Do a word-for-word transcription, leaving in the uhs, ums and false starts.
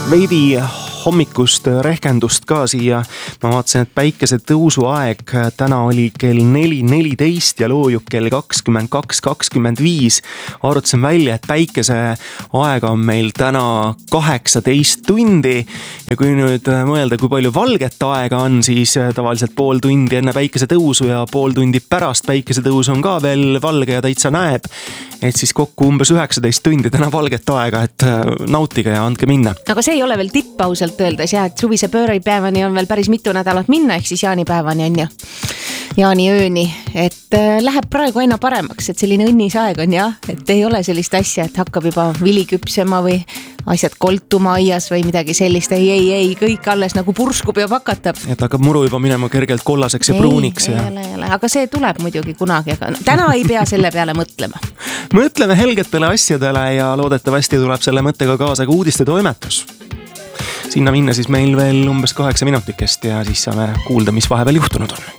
veidi hommikust rehkendust ka siia. Ma vaatasin, et päikese tõusu aeg täna oli kell neli neliteist ja loojuk kell kakskümmend kaks kakskümmend viis. Arutasin välja, et päikese aega on meil täna kaheksateist tundi ja kui nüüd mõelda, kui palju valget aega on, siis tavaliselt pool tundi enne päikese tõusu ja pool tundi pärast päikese tõusu on ka veel valge ja täitsa näeb. Et siis kokku umbes üheksateist tundi täna valget aega, et nautige ja andke minna. Aga see ei ole veel tipp ausalt öeldes ja, et suvise pööripäevani on veel päris mitu nädalat minna, ehk siis jaanipäevani on ja jaaniööni, et läheb praegu aina paremaks, et selline õnnis aeg on jah, et ei ole sellist asja, et hakkab juba vili küpsema või asjad koltuma aias või midagi sellist, ei, ei, ei, kõik alles nagu purskub ja pakatab. Et hakkab muru juba minema kergelt kollaseks ja ei, pruuniks. Ei, ja... ei, ei, aga see tuleb muidugi kunagi, aga täna ei pea selle peale mõtlema. Mõtleme helgetele asjadele ja loodetavasti tuleb selle mõttega kaasa ka uudiste toimetus. Sinna minna siis meil veel umbes kaheksa minutikest ja siis saame kuulda, mis vahepeal juhtunud on.